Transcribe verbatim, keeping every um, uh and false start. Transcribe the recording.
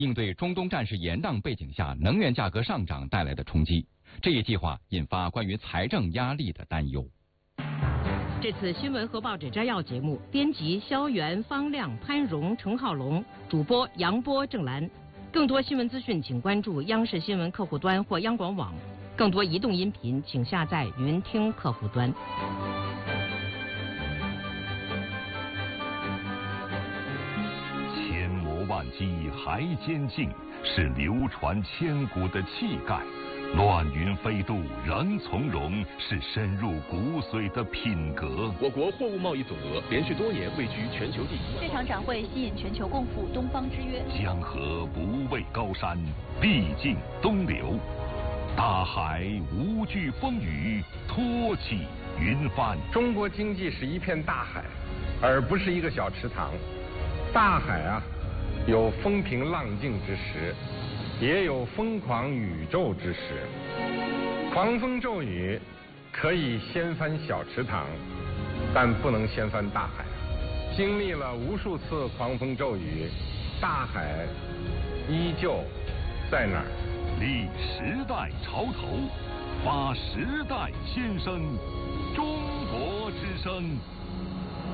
应对中东战事延宕背景下能源价格上涨带来的冲击。这一计划引发关于财政压力的担忧。 这次新闻和报纸摘要节目，编辑肖元、方亮、潘荣、程浩龙，主播杨波、郑兰。更多新闻资讯，请关注央视新闻客户端或央广网。更多移动音频，请下载云听客户端。 千磨万击还坚劲，是流传千古的气概。乱云飞渡仍从容，是深入骨髓的品格。 我国货物贸易总额连续多年位居全球第一。 这场展会吸引全球共赴东方之约。 江河不畏高山，必尽东流。大海无惧风雨，托起云帆。 中国经济是一片大海，而不是一个小池塘。大海啊，有风平浪静之时，也有疯狂宇宙之时。狂风骤雨可以掀翻小池塘，但不能掀翻大海。经历了无数次狂风骤雨，大海依旧在那儿。 立时代潮头，发时代先声，中国之声。